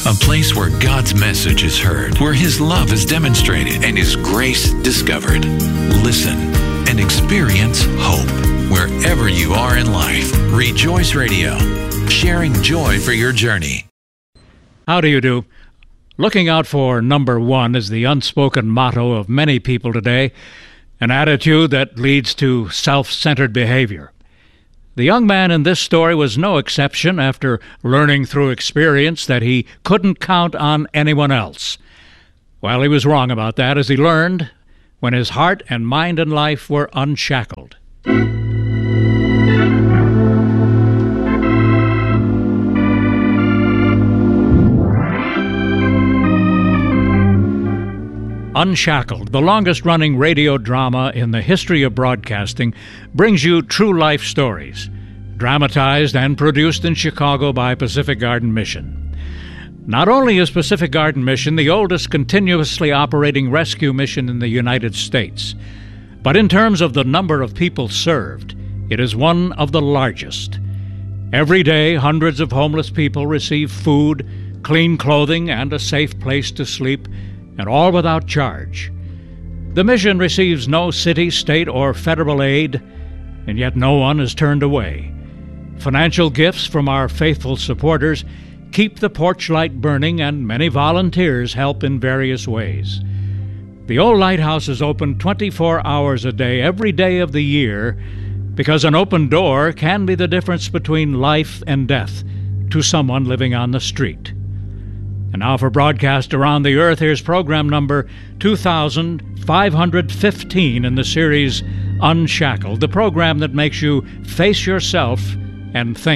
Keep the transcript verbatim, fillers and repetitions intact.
A place where God's message is heard, where His love is demonstrated, and His grace discovered. Listen and experience hope. Wherever you are in life, Rejoice Radio, sharing joy for your journey. How do you do? Looking out for number one is the unspoken motto of many people today, an attitude that leads to self-centered behavior. The young man in this story was no exception after learning through experience that he couldn't count on anyone else. Well, he was wrong about that, as he learned when his heart and mind and life were unshackled. Unshackled, the longest-running radio drama in the history of broadcasting, brings you true-life stories, dramatized and produced in Chicago by Pacific Garden Mission. Not only is Pacific Garden Mission the oldest continuously operating rescue mission in the United States, but in terms of the number of people served, it is one of the largest. Every day, hundreds of homeless people receive food, clean clothing, and a safe place to sleep, and all without charge. The mission receives no city, state, or federal aid, and yet no one is turned away. Financial gifts from our faithful supporters keep the porch light burning, and many volunteers help in various ways. The old lighthouse is open twenty-four hours a day, every day of the year, because an open door can be the difference between life and death to someone living on the street. And now for broadcast around the earth, here's program number two thousand five hundred fifteen in the series Unshackled, the program that makes you face yourself and think.